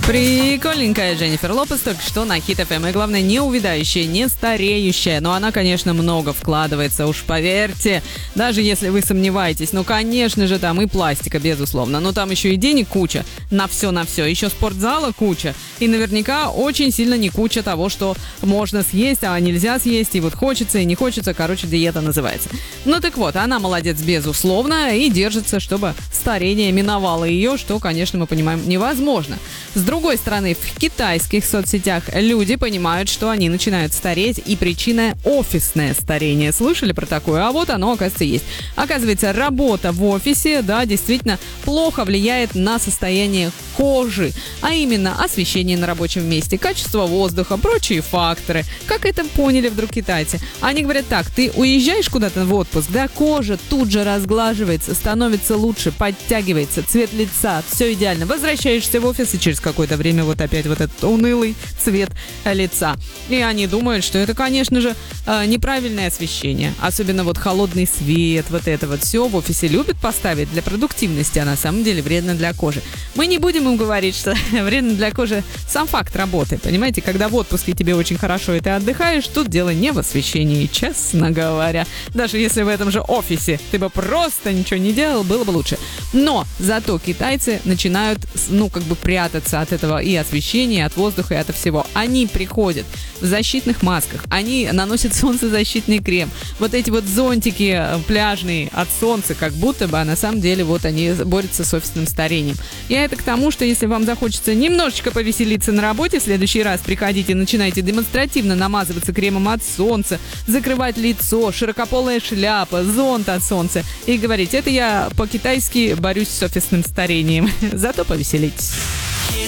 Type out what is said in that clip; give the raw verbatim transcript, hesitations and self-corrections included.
Прикольненькая Дженнифер Лопес только что на Хит эф эм. И главное, не увядающая, не стареющая. Но она, конечно, много вкладывается, уж поверьте. Даже если вы сомневаетесь. Ну, конечно же, там и пластика, безусловно. Но там еще и денег куча. На все, на все. Еще спортзала куча. И наверняка очень сильно не куча того, что можно съесть, а нельзя съесть. И вот хочется, и не хочется. Короче, диета называется. Ну, так вот, она молодец, безусловно. И держится, чтобы старение миновало ее, что, конечно, мы понимаем, невозможно. С другой стороны, в китайских соцсетях люди понимают, что они начинают стареть, и причина — офисное старение. Слышали про такое? А вот оно, оказывается, есть. Оказывается, работа в офисе, да, действительно плохо влияет на состояние кожи, а именно освещение на рабочем месте, качество воздуха, прочие факторы. Как это поняли вдруг китайцы? Они говорят так: ты уезжаешь куда-то в отпуск, да, кожа тут же разглаживается, становится лучше, подтягивается, цвет лица, все идеально. Возвращаешься в офис, и через какое-то время вот опять вот этот унылый цвет лица. И они думают, что это, конечно же, неправильное освещение. Особенно вот холодный свет, вот это вот все в офисе любят поставить для продуктивности, а на самом деле вредно для кожи. Мы не будем им говорить, что вредно для кожи сам факт работы. Понимаете, когда в отпуске тебе очень хорошо и ты отдыхаешь, тут дело не в освещении, честно говоря. Даже если в этом же офисе ты бы просто ничего не делал, было бы лучше. Но зато китайцы начинают, ну, как бы прятаться от этого и освещения, и от воздуха, и от всего. Они приходят в защитных масках, они наносят солнцезащитный крем. Вот эти вот зонтики пляжные от солнца, как будто бы, а на самом деле вот они борются с офисным старением. Я это к тому, что если вам захочется немножечко повеселиться на работе, в следующий раз приходите, начинайте демонстративно намазываться кремом от солнца, закрывать лицо, широкополая шляпа, зонт от солнца и говорить: это я по-китайски борюсь с офисным старением. Зато повеселитесь.